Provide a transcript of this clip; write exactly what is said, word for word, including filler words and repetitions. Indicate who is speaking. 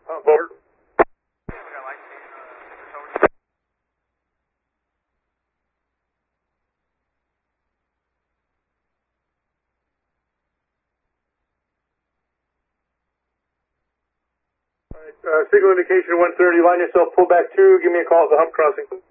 Speaker 1: Uh, Bart. Alright, uh, signal indication one thirty, line yourself, pull back two, give me a call at the hump crossing.